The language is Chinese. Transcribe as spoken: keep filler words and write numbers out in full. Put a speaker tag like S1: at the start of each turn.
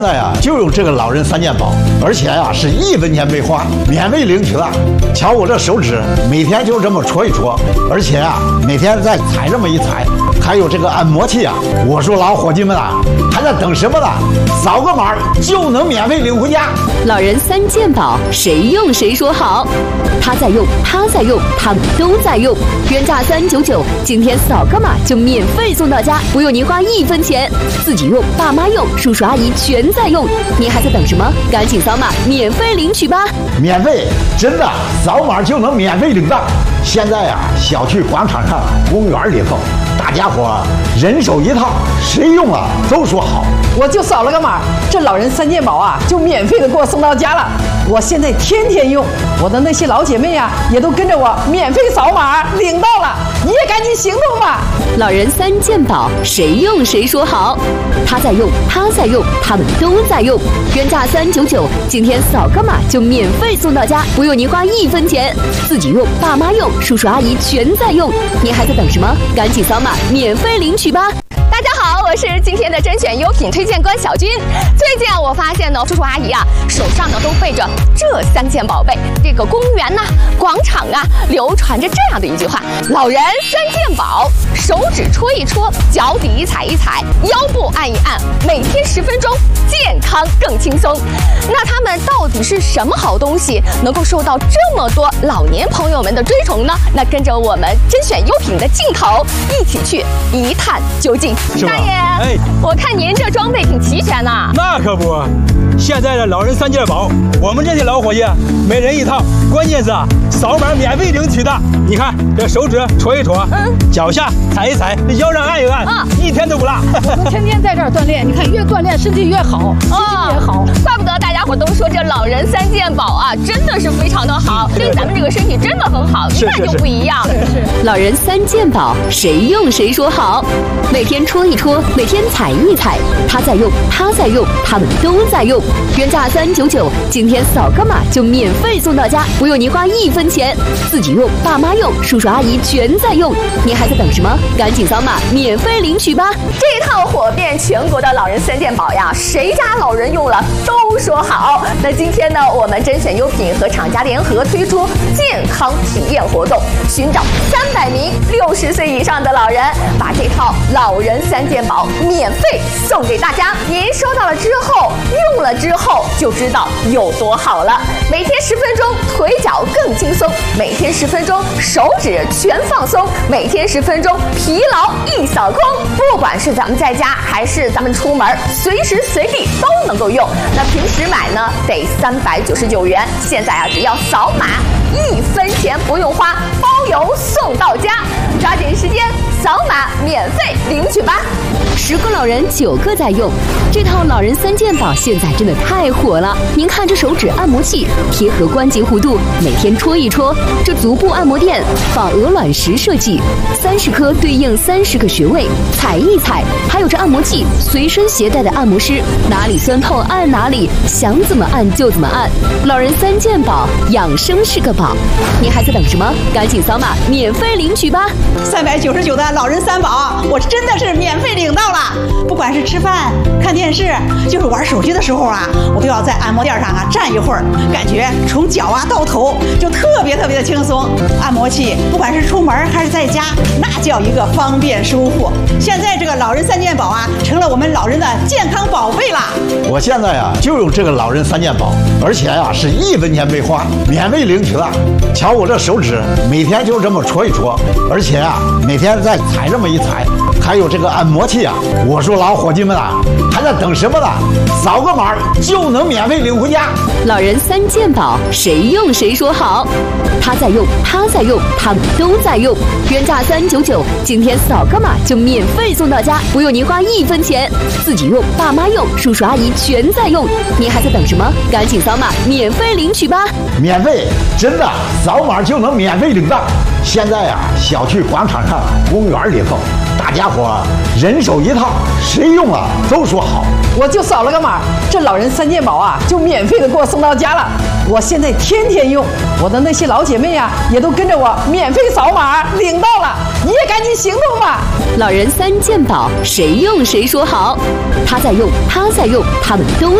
S1: 现在呀，就用这个老人三件宝，而且呀是一分钱没花，免费领取了。瞧我这手指，每天就这么戳一戳，而且呀，每天再踩这么一踩，还有这个按摩器啊。我说老伙计们啊，还在等什么呢？扫个码就能免费领回家。
S2: 老人三件宝，谁用谁说好。他在用，他在用，他们都在用。原价三九九，今天扫个码就免费送到家，不用您花一分钱。自己用，爸妈用，叔叔阿姨全在用。您还在等什么？赶紧扫码免费领取吧！
S1: 免费，真的，扫码就能免费领到。现在呀、啊，小区广场上、公园里头，大家伙人手一套，谁用了都说好。
S3: 我就扫了个码，这老人三件宝啊，就免费的给我送到家了。我现在天天用，我的那些老姐妹啊，也都跟着我免费扫码领到了。你也赶紧行动吧！
S2: 老人三件宝，谁用谁说好。他在用，他在用，他们都在用。原价三九九，今天扫个码就免费送到家，不用您花一分钱。自己用，爸妈用，叔叔阿姨全在用。您还在等什么？赶紧扫码免费领取吧！
S4: 大家好，我是今天的甄选优品推荐官小军。最近啊，我发现呢，叔叔阿姨啊手上呢都背着这三件宝贝。这个公园呐、啊、广场啊，流传着这样的一句话：老人三件宝，手指戳一戳，脚底踩一踩，腰部按一按，每天十分钟，健康更轻松。那他们到底是什么好东西，能够受到这么多老年朋友们的追崇呢？那跟着我们甄选优品的镜头，一起去一探究竟。大爷，哎，我看您这装备挺齐全呐。
S5: 那可不，现在的老人三件宝，我们这些老伙计每人一套，关键是啊，扫码免费领取的。你看这手指戳一戳，嗯，脚下踩一踩，腰上按一按，啊，一天都不落。
S3: 我们天天在这儿锻炼，你看越锻炼身体越好，心情越好。
S4: 怪不得大家伙都说这老人三件宝啊，真的是非常的好，对咱们这个身体真的很好，一看就不一样。
S3: 是是。
S2: 老人三件宝，谁用谁说好。每天戳一戳，每天踩一踩，他在用，他在用，他们都在用。原价三九九，今天扫个码就免费送到家，不用您花一分钱。自己用，爸妈用，叔叔阿姨全在用。您还在等什么？赶紧扫码免费领取吧！
S4: 这一套火遍全国的老人三件宝呀，谁家老人用了都说好。那今天呢，我们甄选优品和厂家联合推出健康体验活动，寻找三百名六十岁以上的老人，把这套老人三件宝免费送给大家。您收到了之后，用了之后就知道有多好了。每天十分钟，腿脚更轻松；每天十分钟，手指全放松；每天十分钟，疲劳一扫空。不管是咱们在家还是咱们出门，随时随地都能够用。那平时买呢得三百九十九元，现在啊只要扫码一分钱不用花，包邮送到家。抓紧时间扫码免费领取吧！
S2: 十个老人九个在用，这套老人三件宝现在真的太火了。您看这手指按摩器贴合关节弧度，每天戳一戳；这足部按摩垫仿鹅卵石设计，三十颗对应三十个穴位，踩一踩。还有这按摩器随身携带的按摩师，哪里酸痛按哪里，想怎么按就怎么按。老人三件宝，养生是个宝。您还在等什么？赶紧扫码免费领取吧！
S6: 三百九十九的老人三宝，我真的是免费领到了。不管是吃饭、看电视，就是玩手机的时候啊，我都要在按摩垫上啊站一会儿，感觉从脚啊到头就特别特别的轻松。按摩器不管是出门还是在家，那叫一个方便舒服。现在这个老人三件宝啊，成了我们老人的健康宝贝了。
S1: 我现在呀、啊、就用这个老人三件宝，而且呀、啊、是一分钱没花，免费领取了。瞧我这手指，每天就这么戳一戳，而且啊每天再踩这么一踩，还有这个按摩器啊。我说老伙计们啊，还在等什么呢？扫个码就能免费领回家。
S2: 老人三件宝，谁用谁说好。他在用，他在用，他们都在用。原价三九九，今天扫个码就免费送到家，不用您花一分钱。自己用，爸妈用，叔叔阿姨全在用。您还在等什么？赶紧扫码免费领取吧！
S1: 免费，真的，扫码就能免费领到。现在啊，小区广场上、公园里头， 大家伙人手一套，谁用了都说好。
S3: 我就扫了个码，这老人三件宝啊，就免费的给我送到家了。我现在天天用，我的那些老姐妹呀、啊，也都跟着我免费扫码领到了。你也赶紧行动吧！
S2: 老人三件宝，谁用谁说好。他在用，他在用，他们都